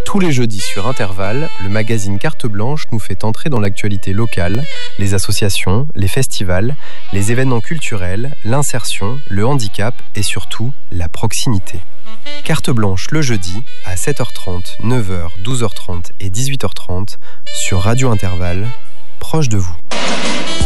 Tous les jeudis sur Intervalle, le magazine Carte Blanche nous fait entrer dans l'actualité locale, les associations, les festivals, les événements culturels, l'insertion, le handicap et surtout la proximité. Carte Blanche le jeudi à 7h30, 9h, 12h30 et 18h30 sur Radio Intervalle, proche de vous.